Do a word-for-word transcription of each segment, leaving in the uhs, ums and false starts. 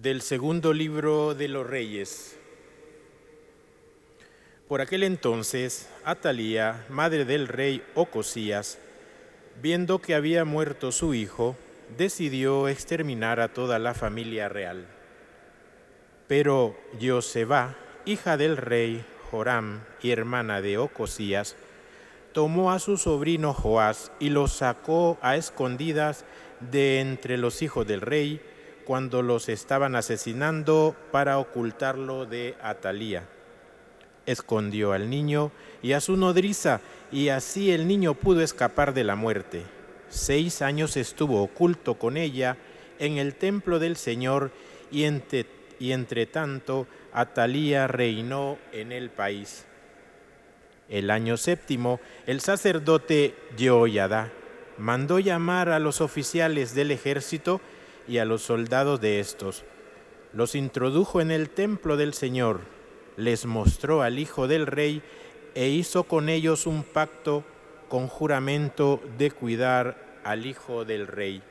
Del segundo libro de los Reyes. Por aquel entonces, Atalía, madre del rey Ocosías, viendo que había muerto su hijo, decidió exterminar a toda la familia real. Pero Joseba, hija del rey Joram y hermana de Ocosías, tomó a su sobrino Joás y lo sacó a escondidas de entre los hijos del rey cuando los estaban asesinando para ocultarlo de Atalía. Escondió al niño y a su nodriza, y así el niño pudo escapar de la muerte. Seis años estuvo oculto con ella en el templo del Señor, y entre, y entre tanto Atalía reinó en el país. El año séptimo, el sacerdote Jehoiada mandó llamar a los oficiales del ejército y a los soldados de estos. Los introdujo en el templo del Señor, les mostró al hijo del rey e hizo con ellos un pacto con juramento de cuidar al hijo del rey.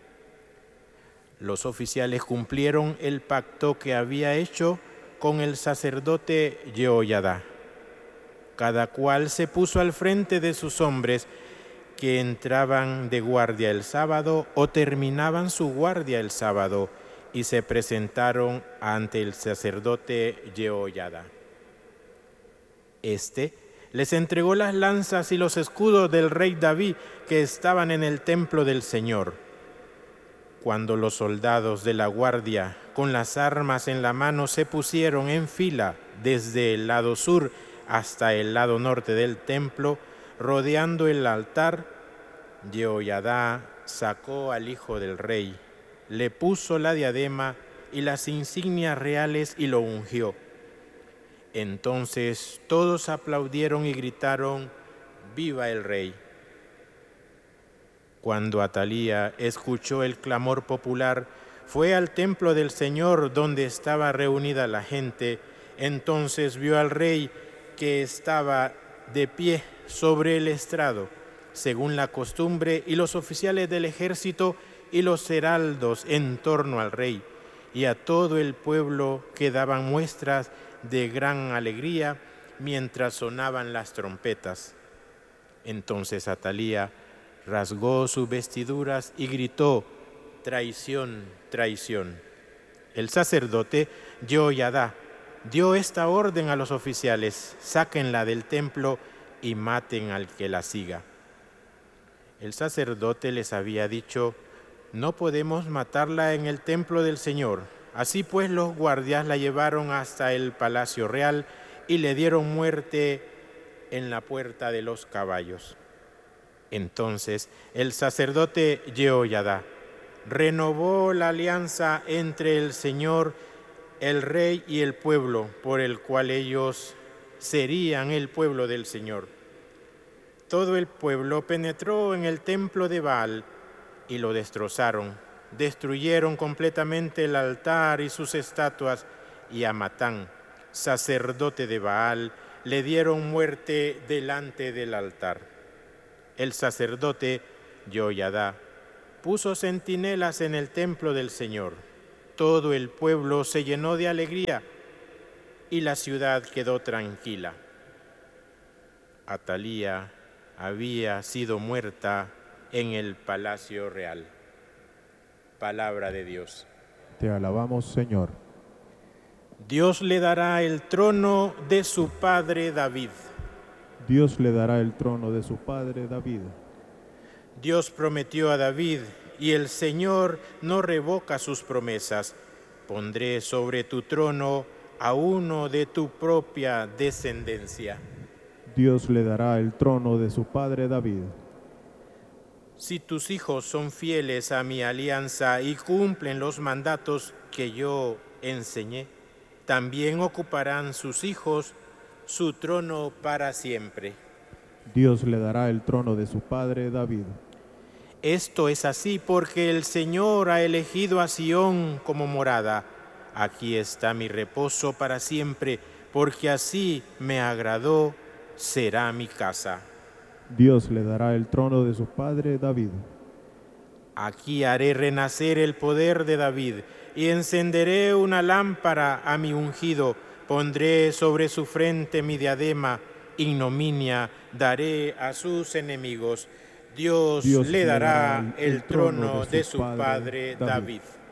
Los oficiales cumplieron el pacto que había hecho con el sacerdote Jehoiada. Cada cual se puso al frente de sus hombres que entraban de guardia el sábado o terminaban su guardia el sábado y se presentaron ante el sacerdote Jehoiada. Este les entregó las lanzas y los escudos del rey David que estaban en el templo del Señor. Cuando los soldados de la guardia, con las armas en la mano, se pusieron en fila desde el lado sur hasta el lado norte del templo, rodeando el altar, Jehoiada sacó al hijo del rey, le puso la diadema y las insignias reales y lo ungió. Entonces todos aplaudieron y gritaron: ¡Viva el rey! Cuando Atalía escuchó el clamor popular, fue al templo del Señor donde estaba reunida la gente. Entonces vio al rey que estaba de pie sobre el estrado, según la costumbre, y los oficiales del ejército y los heraldos en torno al rey, y a todo el pueblo que daban muestras de gran alegría mientras sonaban las trompetas. Entonces Atalía rasgó sus vestiduras y gritó: traición, traición. El sacerdote Jehoiada dio esta orden a los oficiales: sáquenla del templo y maten al que la siga. El sacerdote les había dicho: no podemos matarla en el templo del Señor. Así pues los guardias la llevaron hasta el palacio real y le dieron muerte en la puerta de los caballos. Entonces el sacerdote Jehoiada renovó la alianza entre el Señor, el rey y el pueblo, por el cual ellos serían el pueblo del Señor. Todo el pueblo penetró en el templo de Baal y lo destrozaron. Destruyeron completamente el altar y sus estatuas, y a Matán, sacerdote de Baal, le dieron muerte delante del altar. El sacerdote Jehoiada puso centinelas en el templo del Señor. Todo el pueblo se llenó de alegría y la ciudad quedó tranquila. Atalía había sido muerta en el palacio real. Palabra de Dios. Te alabamos, Señor. Dios le dará el trono de su padre David. Dios le dará el trono de su padre David. Dios prometió a David, y el Señor no revoca sus promesas. Pondré sobre tu trono a uno de tu propia descendencia. Dios le dará el trono de su padre David. Si tus hijos son fieles a mi alianza y cumplen los mandatos que yo enseñé, también ocuparán sus hijos su trono para siempre. Dios le dará el trono de su padre David. Esto es así porque el Señor ha elegido a Sión como morada. Aquí está mi reposo para siempre, porque así me agradó, será mi casa. Dios le dará el trono de su padre David. Aquí haré renacer el poder de David, y encenderé una lámpara a mi ungido. Pondré sobre su frente mi diadema, ignominia daré a sus enemigos. Dios, Dios le dará el trono de su padre David.